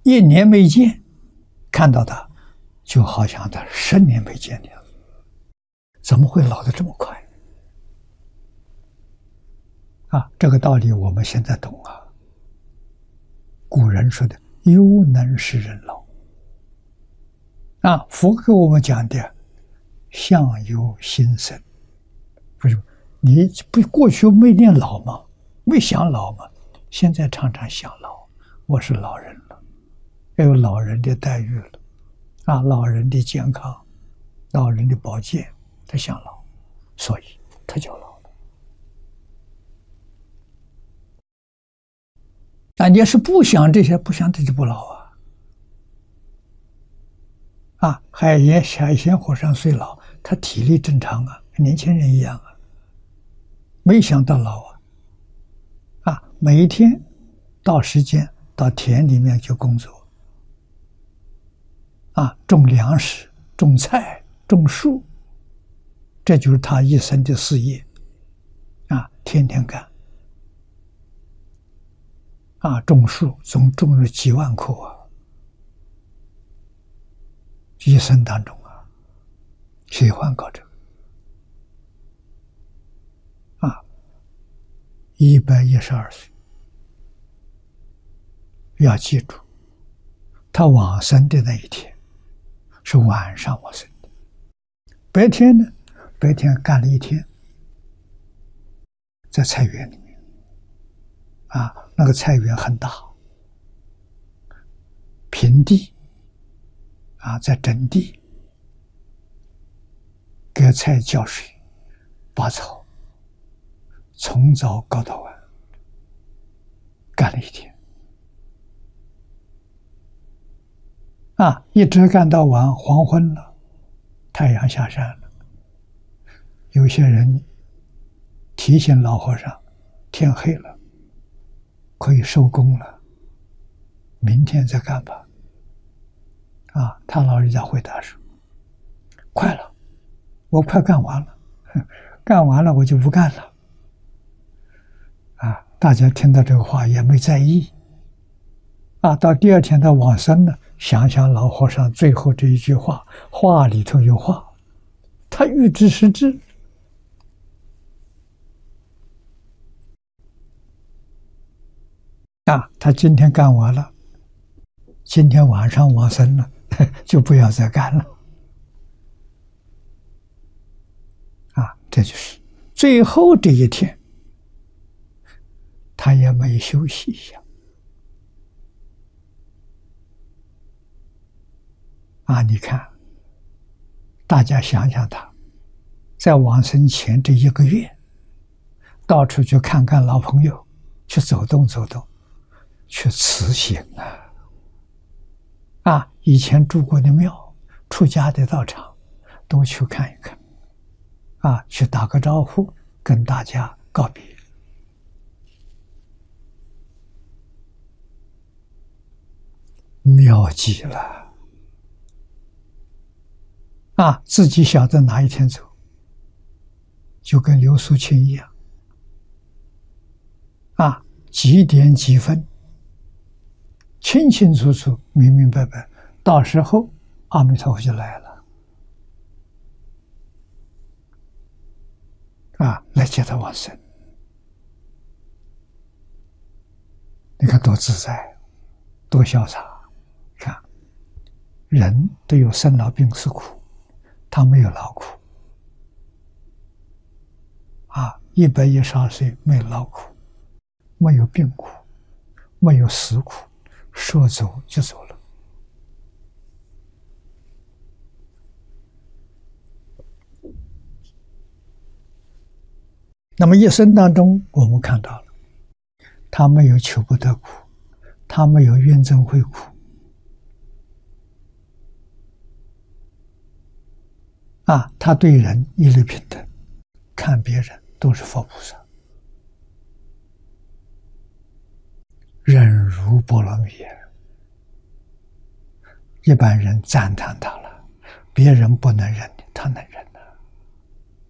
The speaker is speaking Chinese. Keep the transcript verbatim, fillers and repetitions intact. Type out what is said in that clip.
一年没见，看到他，就好像他十年没见的样子。怎么会老得这么快？啊，这个道理我们现在懂啊。古人说的“忧能使人老”，啊，佛给我们讲的“相由心生”，不是你不过去没念老吗？没想老吗？现在常常想老，我是老人了，要有老人的待遇了，啊，老人的健康，老人的保健，他想老，所以他就老了。啊，你要是不想这些，不想这就不老啊。啊，海盐海鲜和尚虽老，他体力正常啊，跟年轻人一样啊，没想到老啊。啊，每一天到时间到田里面去工作，啊，种粮食、种菜、种树，这就是他一生的事业。啊，天天干。啊，种树总种了几万棵啊！一生当中啊，喜欢搞这个。啊，一百一十二岁，要记住，他往生的那一天是晚上往生的，白天呢，白天干了一天，在菜园里面，啊。那个菜园很大，平地啊，在整地，给菜浇水、拔草，从早搞到晚，干了一天，啊，一直干到晚，黄昏了，太阳下山了。有些人提醒老和尚，天黑了。可以收工了，明天再干吧。啊，他老人家回答说：“快了，我快干完了，干完了我就不干了。”啊，大家听到这个话也没在意。啊，到第二天他往生了，想想老和尚最后这一句话，话里头有话，他预知时至。啊，他今天干完了，今天晚上往生了，就不要再干了。啊，这就是最后这一天，他也没休息一下。啊，你看，大家想想他，在往生前这一个月，到处去看看老朋友，去走动走动。去慈行啊！啊，以前住过的庙、出家的道场，都去看一看，啊，去打个招呼，跟大家告别。妙极了！啊，自己晓得哪一天走，就跟刘淑清一样，啊，几点几分。清清楚楚、明明白白，到时候阿弥陀佛就来了，啊，来接他往生。你看多自在，多潇洒！看，人都有生老病死苦，他没有劳苦。啊，一百一十二岁没有劳苦，没有病苦，没有死苦。说走就走了。那么一生当中，我们看到了，他没有求不得苦，他没有怨憎会苦，啊，他对人一律平等，看别人都是佛菩萨，忍辱波罗蜜。一般人赞叹他了，别人不能忍的，他能忍。